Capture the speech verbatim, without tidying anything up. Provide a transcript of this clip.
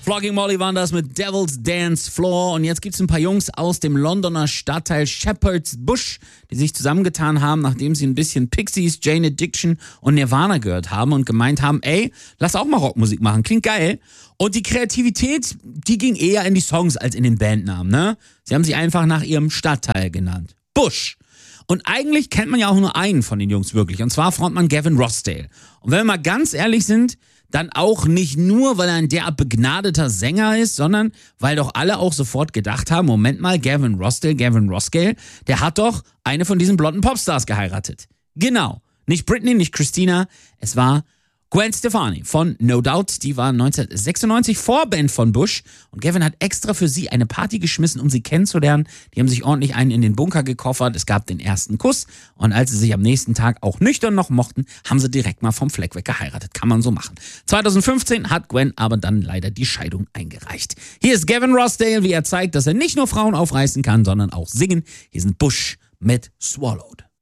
Flogging Molly waren das mit Devil's Dance Floor. Und jetzt gibt's ein paar Jungs aus dem Londoner Stadtteil Shepherd's Bush, die sich zusammengetan haben, nachdem sie ein bisschen Pixies, Jane Addiction und Nirvana gehört haben und gemeint haben, ey, lass auch mal Rockmusik machen, klingt geil. Und die Kreativität, die ging eher in die Songs als in den Bandnamen, ne? Sie haben sich einfach nach ihrem Stadtteil genannt. Bush. Und eigentlich kennt man ja auch nur einen von den Jungs wirklich, und zwar Frontmann Gavin Rossdale. Und wenn wir mal ganz ehrlich sind, dann auch nicht nur, weil er ein derart begnadeter Sänger ist, sondern weil doch alle auch sofort gedacht haben, Moment mal, Gavin Rossdale, Gavin Rossdale, der hat doch eine von diesen blonden Popstars geheiratet. Genau. Nicht Britney, nicht Christina, es war Gwen Stefani von No Doubt, die war neunzehnhundertsechsundneunzig Vorband von Bush und Gavin hat extra für sie eine Party geschmissen, um sie kennenzulernen. Die haben sich ordentlich einen in den Bunker gekoffert, es gab den ersten Kuss und als sie sich am nächsten Tag auch nüchtern noch mochten, haben sie direkt mal vom Fleck weg geheiratet. Kann man so machen. zweitausendfünfzehn hat Gwen aber dann leider die Scheidung eingereicht. Hier ist Gavin Rossdale, wie er zeigt, dass er nicht nur Frauen aufreißen kann, sondern auch singen. Hier sind Bush mit Swallowed.